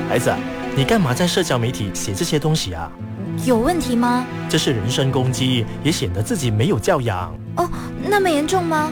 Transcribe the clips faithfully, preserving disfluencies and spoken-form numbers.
孩子，你干嘛在社交媒体写这些东西啊？ 有问题吗？ 这是人身攻击，也显得自己没有教养。 哦，那么严重吗？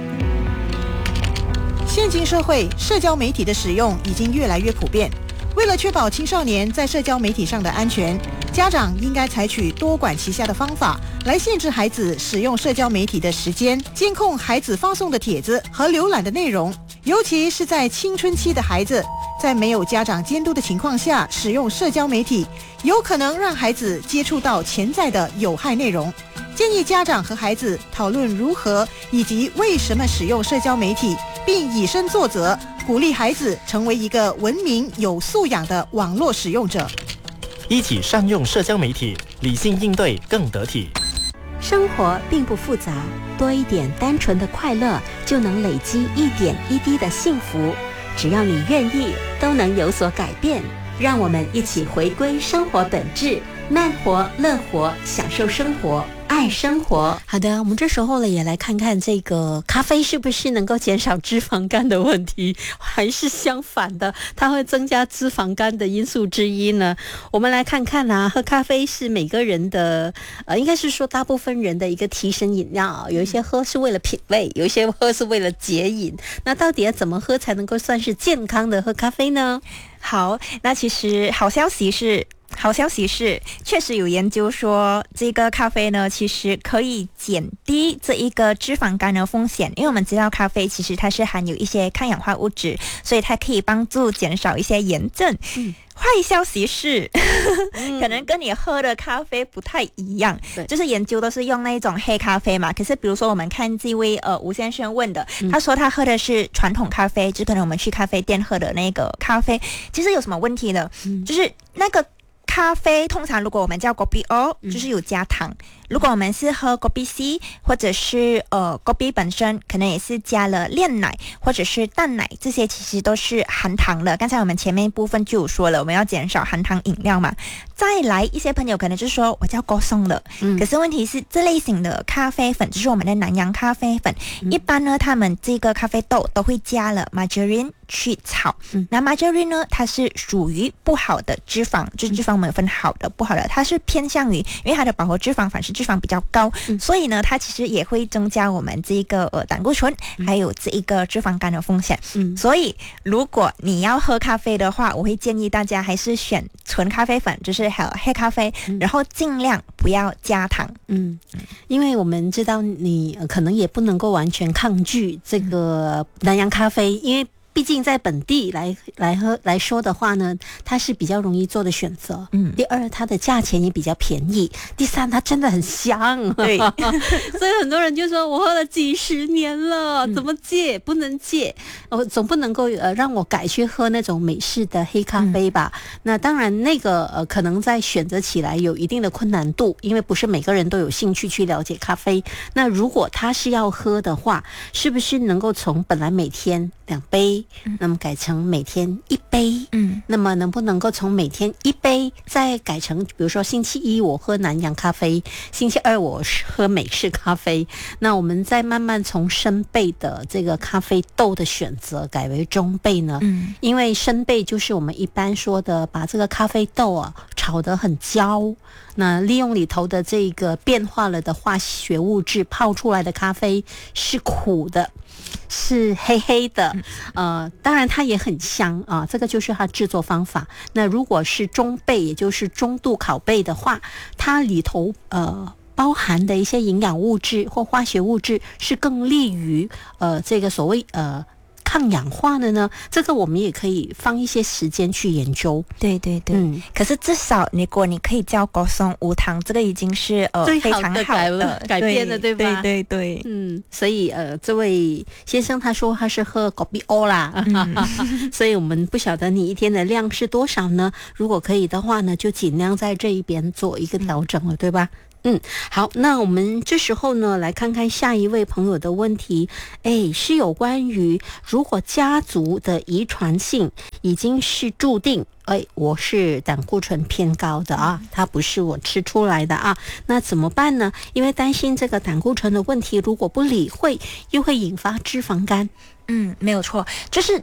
现今社会，社交媒体的使用已经越来越普遍。为了确保青少年在社交媒体上的安全，家长应该采取多管齐下的方法来限制孩子使用社交媒体的时间，监控孩子发送的帖子和浏览的内容，尤其是在青春期的孩子，在没有家长监督的情况下使用社交媒体，有可能让孩子接触到潜在的有害内容。建议家长和孩子讨论如何以及为什么使用社交媒体，并以身作则，鼓励孩子成为一个文明有素养的网络使用者。 一起善用社交媒体，理性应对更得体。 生活并不复杂，多一点单纯的快乐，就能累积一点一滴的幸福。只要你愿意，都能有所改变。让我们一起回归生活本质，慢活、乐活，享受生活，爱生活。好的，我们这时候呢，也来看看这个咖啡是不是能够减少脂肪肝的问题，还是相反的，它会增加脂肪肝的因素之一呢？我们来看看啊，喝咖啡是每个人的，呃，应该是说大部分人的一个提神饮料，有一些喝是为了品味，有一些喝是为了解瘾。那到底要怎么喝才能够算是健康的喝咖啡呢？ 好，那其实好消息是。好消息是，确实有研究说，这个咖啡呢，其实可以减低这一个脂肪肝的风险。因为我们知道咖啡其实它是含有一些抗氧化物质，所以它可以帮助减少一些炎症。嗯，坏消息是可能跟你喝的咖啡不太一样，就是研究都是用那种黑咖啡嘛，可是比如说我们看这位呃吴先生问的，他说他喝的是传统咖啡，就可能我们去咖啡店喝的那个咖啡，其实有什么问题呢？就是那个咖啡通常如果我们叫 kopi O 就是有加糖，如果我们是喝 kopi C 或者是呃 kopi 本身可能也是加了炼奶或者是淡奶，这些其实都是含糖的。刚才我们前面部分就有说了，我们要减少含糖饮料嘛。再来一些朋友可能就说我叫高松的、嗯、可是问题是这类型的咖啡粉就是我们的南洋咖啡粉、嗯、一般呢他们这个咖啡豆都会加了 margarine 去炒、嗯、那 margarine 呢它是属于不好的脂肪，就是脂肪我们有分好的不好的，它是偏向于因为它的饱和脂肪反式脂肪比较高、嗯、所以呢它其实也会增加我们这个呃胆固醇、嗯、还有这一个脂肪肝的风险、嗯、所以如果你要喝咖啡的话，我会建议大家还是选纯咖啡粉，就是还有黑咖啡、嗯、然后尽量不要加糖。 嗯，因为我们知道你、呃、可能也不能够完全抗拒这个南洋咖啡，因为毕竟在本地来来喝来说的话呢，它是比较容易做的选择。嗯，第二，它的价钱也比较便宜。第三，它真的很香。对，所以很多人就说我喝了几十年了，怎么戒？不能戒，我总不能够呃让我改去喝那种美式的黑咖啡吧？嗯、那当然，那个呃可能在选择起来有一定的困难度，因为不是每个人都有兴趣去了解咖啡。那如果他是要喝的话，是不是能够从本来每天两杯？那么改成每天一杯，嗯，那么能不能够从每天一杯再改成，比如说星期一我喝南洋咖啡，星期二我喝美式咖啡，那我们再慢慢从深焙的这个咖啡豆的选择改为中焙呢？嗯，因为深焙就是我们一般说的把这个咖啡豆啊炒得很焦，那利用里头的这个变化了的化学物质泡出来的咖啡是苦的，是黑黑的，呃，当然它也很香啊，这个就是它制作方法。那如果是中焙，也就是中度烤焙的话，它里头呃包含的一些营养物质或化学物质是更利于呃这个所谓呃抗氧化的呢，这个我们也可以放一些时间去研究。 对对对，嗯，可是至少如果你可以叫高松无糖，这个已经是呃非常好的改变的，对吧？ 对对对， 嗯，所以呃，这位先生他说他是喝 kopi O 啦，嗯、所以我们不晓得你一天的量是多少呢？如果可以的话呢，就尽量在这一边做一个调整了，嗯、对吧？嗯，好，那我们这时候呢，来看看下一位朋友的问题。哎，是有关于如果家族的遗传性已经是注定，哎，我是胆固醇偏高的啊，它不是我吃出来的啊，那怎么办呢？因为担心这个胆固醇的问题，如果不理会，又会引发脂肪肝。 嗯，没有错，就是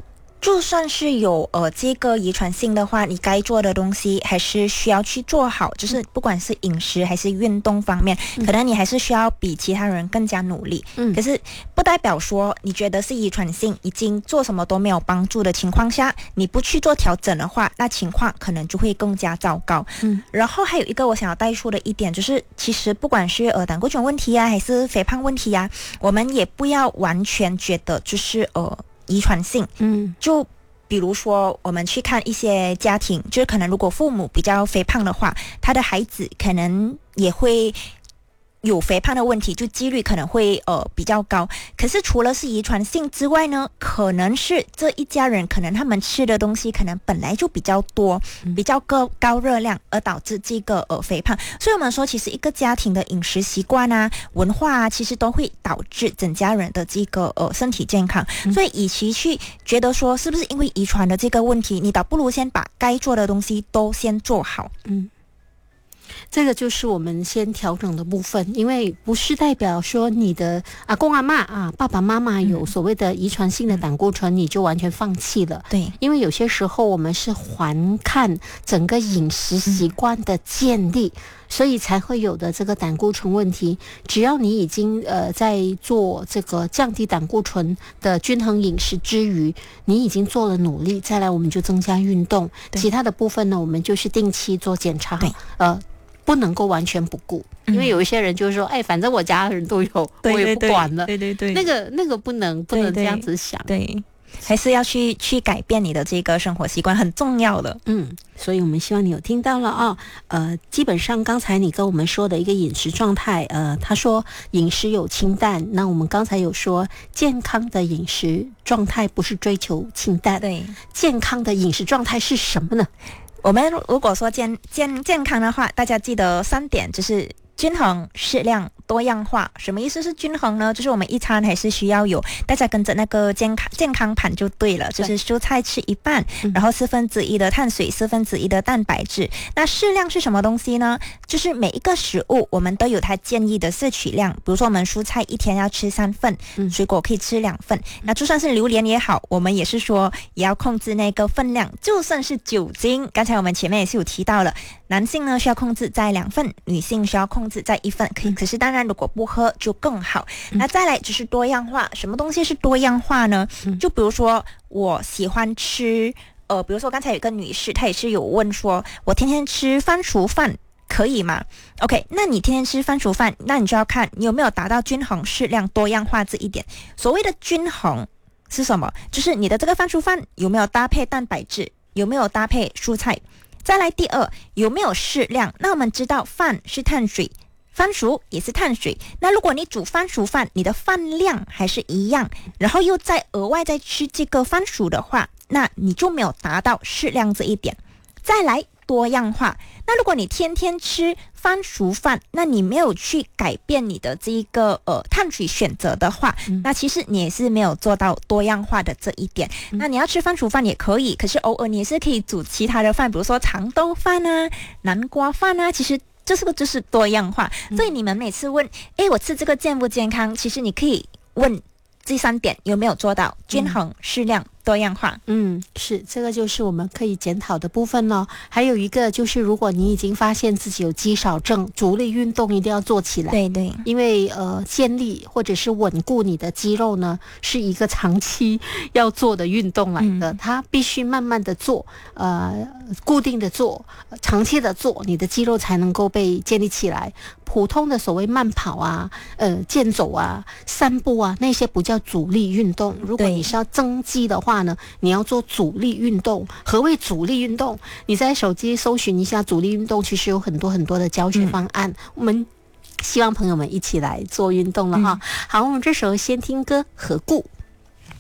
就算是有呃这个遗传性的话，你该做的东西还是需要去做好，就是不管是饮食还是运动方面，嗯、可能你还是需要比其他人更加努力。嗯，可是不代表说你觉得是遗传性，已经做什么都没有帮助的情况下，你不去做调整的话，那情况可能就会更加糟糕。嗯，然后还有一个我想要带出的一点就是，其实不管是呃胆固醇问题啊，还是肥胖问题啊，我们也不要完全觉得就是呃。遗传性，嗯，就比如说我们去看一些家庭，就是可能如果父母比较肥胖的话，他的孩子可能也会有肥胖的问题，就几率可能会呃比较高。可是除了是遗传性之外呢，可能是这一家人可能他们吃的东西可能本来就比较多，比较高高热量，而导致这个呃肥胖。所以我们说，其实一个家庭的饮食习惯啊、文化啊，其实都会导致整家人的这个呃身体健康。嗯、所以，与其去觉得说是不是因为遗传的这个问题，你倒不如先把该做的东西都先做好。嗯。 这个就是我们先调整的部分，因为不是代表说你的阿公阿嬷啊、爸爸妈妈有所谓的遗传性的胆固醇，你就完全放弃了。对，因为有些时候我们是环看整个饮食习惯的建立，嗯、所以才会有的这个胆固醇问题。只要你已经呃在做这个降低胆固醇的均衡饮食之余，你已经做了努力，再来我们就增加运动，其他的部分呢，我们就是定期做检查，呃。不能够完全不顾，因为有一些人就是说，哎、欸，反正我家人都有， 对对对， 我也不管了。 对对对， 那个那个不能不能这样子想， 对，对还是要去去改变你的这个生活习惯，很重要的。 嗯，所以我们希望你有听到了啊、哦。呃，基本上刚才你跟我们说的一个饮食状态，呃，他说饮食有清淡，那我们刚才有说健康的饮食状态不是追求清淡， 对， 健康的饮食状态是什么呢？ 我们如果说健健健康的话，大家记得三点，就是均衡、适量、多样化。什么意思是均衡呢？就是我们一餐还是需要有，大家跟着那个健康健康盘就对了，就是蔬菜吃一半，然后四分之一的碳水，四分之一的蛋白质。那适量是什么东西呢？就是每一个食物我们都有它建议的摄取量，比如说我们蔬菜一天要吃三份，水果可以吃两份。那就算是榴莲也好，我们也是说也要控制那个分量。就算是酒精，刚才我们前面也是有提到了，男性呢需要控制在两份，女性需要控制在一份。可以，可是当然如果不喝就更好。那再来就是多样化，什么东西是多样化呢？就比如说我喜欢吃，呃，比如说刚才有一个女士，她也是有问说，我天天吃番薯饭可以吗 ？OK， 那你天天吃番薯饭，那你就要看你有没有达到均衡、适量、多样化这一点。所谓的均衡是什么？就是你的这个番薯饭有没有搭配蛋白质，有没有搭配蔬菜。再来第二，有没有适量？那我们知道饭是碳水，番薯也是碳水。那如果你煮番薯饭，你的饭量还是一样，然后又再额外再吃这个番薯的话，那你就没有达到适量这一点。再来多样化，那如果你天天吃番薯饭，那你没有去改变你的这一个呃碳水选择的话、嗯、那其实你也是没有做到多样化的这一点、嗯、那你要吃番薯饭也可以，可是偶尔你也是可以煮其他的饭，比如说长豆饭啊、南瓜饭啊，其实这是个就是多样化、嗯、所以你们每次问诶我吃这个健不健康，其实你可以问这三点有没有做到均衡、适量、多样化。 嗯，是，这个就是我们可以检讨的部分咯。还有一个就是，如果你已经发现自己有肌少症，足力运动一定要做起来。 对对， 因为呃，建立或者是稳固你的肌肉呢，是一个长期要做的运动来的，嗯、它必须慢慢的做，呃，固定的做，长期的做，你的肌肉才能够被建立起来。普通的所谓慢跑啊、呃健走啊、散步啊，那些不叫阻力运动。如果你是要增肌的话呢，你要做阻力运动。何谓阻力运动？你在手机搜寻一下阻力运动，其实有很多很多的教学方案。嗯、我们希望朋友们一起来做运动了哈。嗯、好，我们这时候先听歌《何故》。